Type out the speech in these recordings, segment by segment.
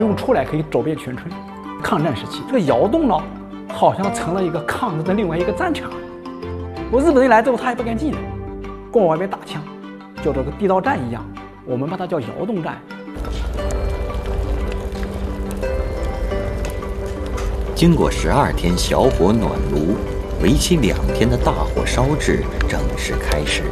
用出来可以走遍全村。抗战时期，这个窑洞呢，好像成了一个抗日的另外一个战场。日本人来之后，他也不敢进来，光往外面打枪，就这个地道战一样，我们把它叫窑洞战。 经过12天小火暖炉，为期2天的大火烧制正式开始。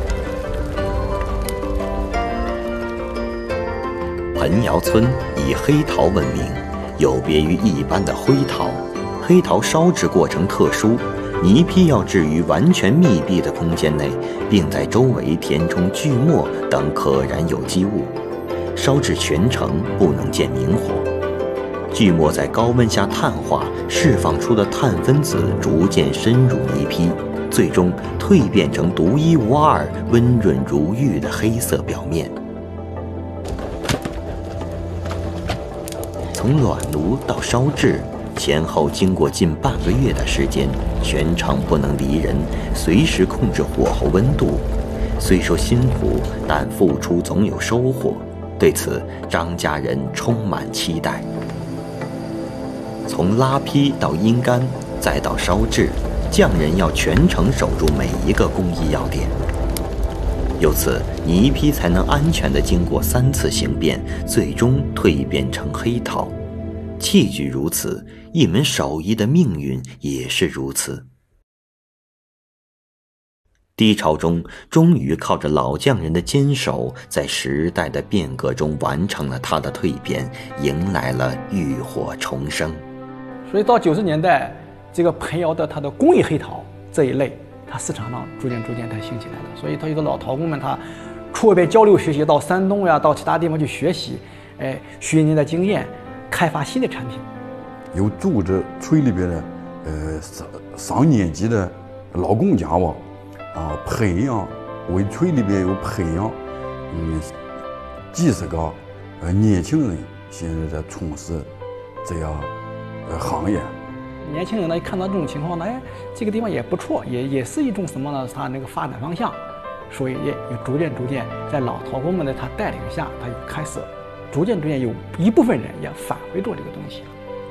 盆窑村以黑陶闻名，有别于一般的灰陶。黑陶烧制过程特殊，泥坯要置于完全密闭的空间内，并在周围填充锯末等可燃有机物，烧制全程不能见明火。锯末在高温下碳化，释放出的碳分子逐渐深入泥坯，最终蜕变成独一无二、温润如玉的黑色表面。从暖炉到烧制，前后经过近半个月的时间，全程不能离人，随时控制火候温度。虽说辛苦，但付出总有收获。对此，张家人充满期待。从拉坯到阴干，再到烧制，匠人要全程守住每一个工艺要点。由此，泥坯才能安全地经过3次形变，最终蜕变成黑陶。器具如此，一门手艺的命运也是如此。低潮中，终于靠着老匠人的坚守，在时代的变革中完成了它的蜕变，迎来了浴火重生。 所以到90年代，这个盆窑的它的工艺黑陶这一类，它市场上逐渐它兴起来了。所以它有的老陶工们，他出外边交流学习，到山东呀，到其他地方去学习，学人家的经验，开发新的产品。 有组织村里边的上年级的老工匠吧，培养为村里边有培养几十个年轻人，现在在从事这样行业。 年轻人呢，一看到这种情况呢，这个地方也不错，也是一种什么呢？他那个发展方向，所以也逐渐在老陶工们的他带领下，他又开始逐渐有一部分人也返回做这个东西。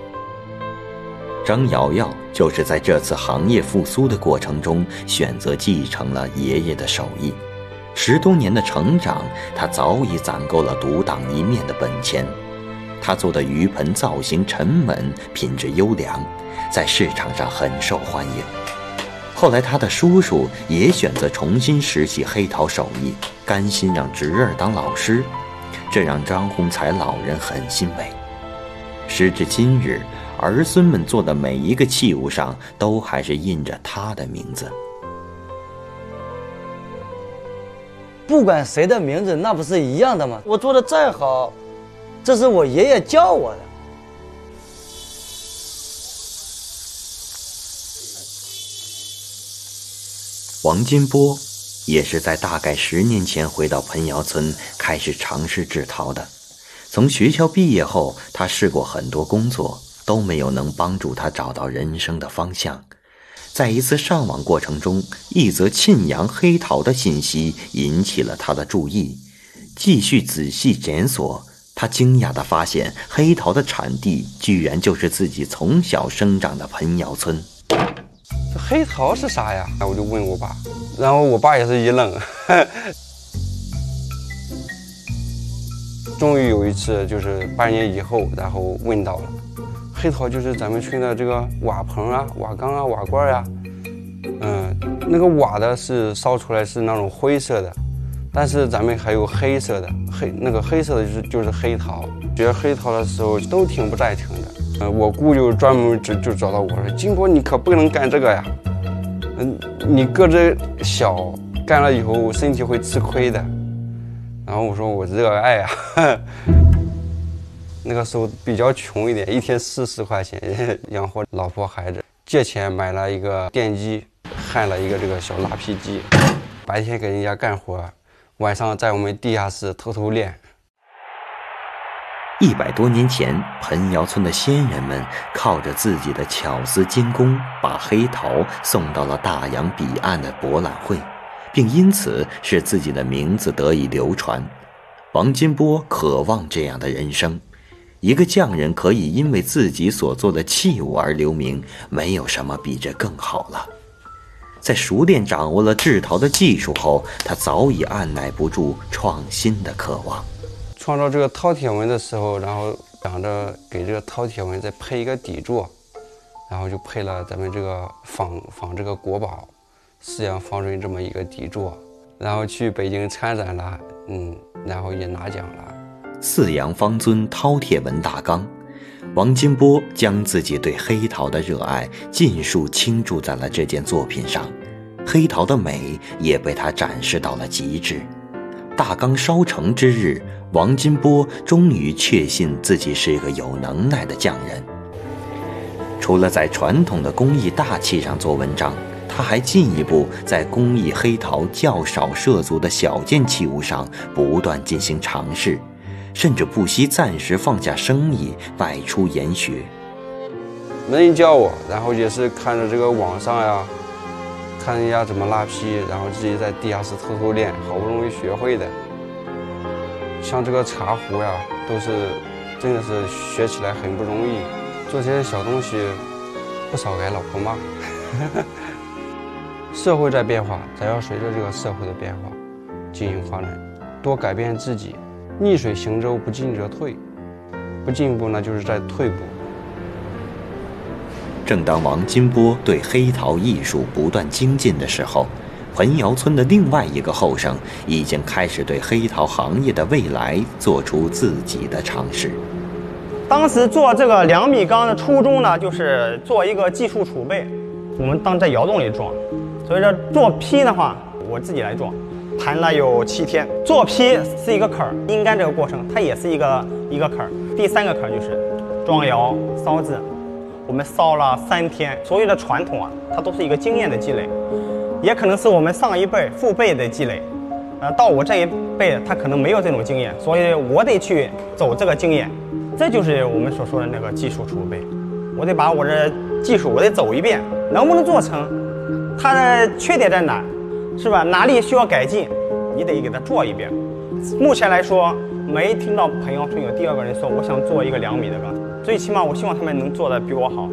张瑶瑶就是在这次行业复苏的过程中，选择继承了爷爷的手艺。10多年的成长，他早已攒够了独当一面的本钱。他做的鱼盆造型沉稳，品质优良，在市场上很受欢迎。后来他的叔叔也选择重新拾起黑陶手艺，甘心让侄儿当老师，这让张洪才老人很欣慰。时至今日，儿孙们做的每一个器物上都还是印着他的名字。 不管谁的名字，那不是一样的吗？我做的再好，这是我爷爷教我的。 王金波也是在大概10年前回到盆窑村，开始尝试制陶的。从学校毕业后，他试过很多工作，都没有能帮助他找到人生的方向。在一次上网过程中，一则沁阳黑陶的信息引起了他的注意。继续仔细检索，他惊讶地发现黑陶的产地居然就是自己从小生长的盆窑村。 这黑陶是啥呀？我就问我爸，然后我爸也是一愣。终于有一次，就是8年以后，然后问到了，黑陶就是咱们村的这个瓦盆啊、瓦缸啊、瓦罐啊，那个瓦的是烧出来是那种灰色的，但是咱们还有黑色的，那个黑色的就是黑陶。学黑陶的时候都挺不赞成的，我姑就专门就找到我说：“金波，你可不能干这个呀，你个子小，干了以后身体会吃亏的。”然后我说我热爱呀，那个时候比较穷一点，一天40块钱养活老婆孩子，借钱买了一个电机，焊了一个这个小拉坯机，白天给人家干活，晚上在我们地下室偷偷练。 100多年前，盆窑村的先人们靠着自己的巧思精工，把黑陶送到了大洋彼岸的博览会，并因此使自己的名字得以流传。王金波渴望这样的人生， 一个匠人可以因为自己所做的器物而留名，没有什么比这更好了。在熟练掌握了制陶的技术后，他早已按耐不住创新的渴望。 创造这个饕餮纹的时候，然后想着给这个饕餮纹再配一个底座，然后就配了咱们这个仿这个国宝四羊方锥这么一个底座，然后去北京参展了，然后也拿奖了。 四羊方尊饕餮纹大缸，王金波将自己对黑陶的热爱尽数倾注在了这件作品上，黑陶的美也被他展示到了极致。大缸烧成之日，王金波终于确信自己是一个有能耐的匠人。除了在传统的工艺大器上做文章，他还进一步在工艺黑陶较少涉足的小件器物上不断进行尝试，甚至不惜暂时放下生意外出研学。 没人教我，然后也是看着这个网上呀，看人家怎么拉坯，然后自己在地下室偷偷练，好不容易学会的。像这个茶壶呀，都是真的是学起来很不容易，做这些小东西不少给老婆骂。社会在变化，咱要随着这个社会的变化进行发展，多改变自己。逆水行舟，不进则退，不进步那就是在退步。 正当王金波对黑陶艺术不断精进的时候，彭窑村的另外一个后生已经开始对黑陶行业的未来做出自己的尝试。 当时做这个2米缸的初衷呢，就是做一个技术储备，我们当在窑洞里装。所以说做坯的话，我自己来装，盘了有7天。做坯是一个坎儿，阴干这个过程它也是一个坎儿。第3个坎儿就是装窑烧制，我们烧了3天。所有的传统啊，它都是一个经验的积累，也可能是我们上一辈父辈的积累。到我这一辈，他可能没有这种经验，所以我得去走这个经验。这就是我们所说的那个技术储备。我得把我这技术我得走一遍，能不能做成？它的缺点在哪，是吧？哪里需要改进，你得给它做一遍。目前来说，没听到彭窑村有第2个人说我想做一个2米的缸，最起码我希望他们能做得比我好。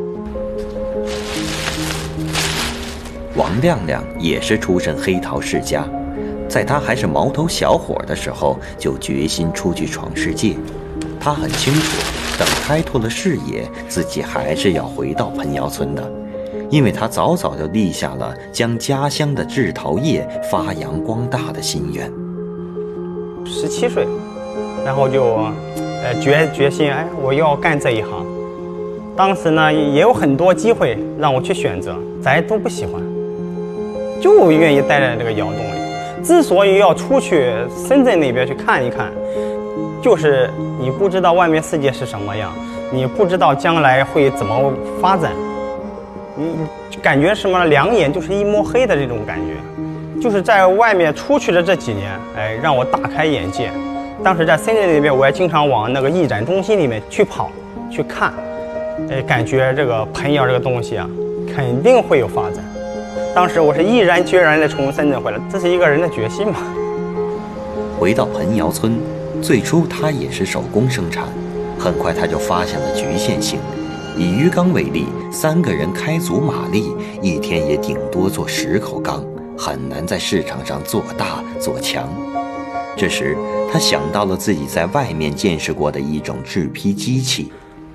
王亮亮也是出身黑陶世家，在他还是毛头小伙的时候，就决心出去闯世界。他很清楚，等开拓了视野，自己还是要回到彭窑村的。因为他早早就立下了将家乡的制陶业发扬光大的心愿。 17岁，然后就决心，我要干这一行。当时呢，也有很多机会让我去选择，咱都不喜欢，就愿意待在这个窑洞里。之所以要出去深圳那边去看一看，就是你不知道外面世界是什么样，你不知道将来会怎么发展。你感觉什么两眼就是一摸黑的这种感觉，就是在外面出去的这几年，让我大开眼界。当时在深圳那边，我也经常往那个艺展中心里面去跑去看，感觉这个彭窑这个东西啊，肯定会有发展。当时我是毅然决然的从深圳回来，这是一个人的决心嘛。 回到彭窑村，最初他也是手工生产，很快他就发现了局限性。以鱼缸为例，3个人开足马力，一天也顶多做10口缸，很难在市场上做大做强。这时，他想到了自己在外面见识过的一种制坯机器。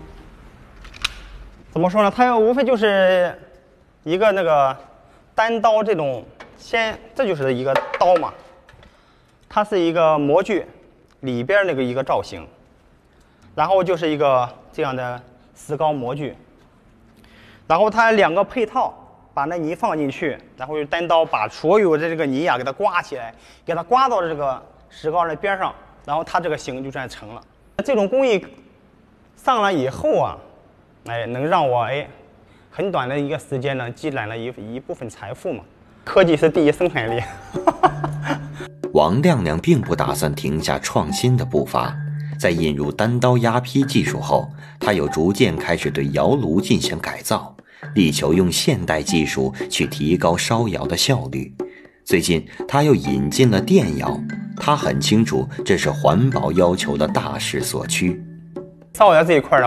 怎么说呢？它无非就是一个那个单刀这种，这就是一个刀嘛，它是一个模具里边那个一个造型，然后就是一个这样的石膏模具，然后它2个配套，把那泥放进去，然后用单刀把所有的这个泥给它刮起来，给它刮到这个石膏的边上，然后它这个形就这样成了。这种工艺上来以后啊，能让我很短的一个时间呢，积攒了一部分财富嘛。科技是第一生产力。 王亮亮并不打算停下创新的步伐，在引入单刀压坯技术后，他又逐渐开始对窑炉进行改造，力求用现代技术去提高烧窑的效率。最近他又引进了电窑，他很清楚这是环保要求的大势所趋。 造在这一块儿的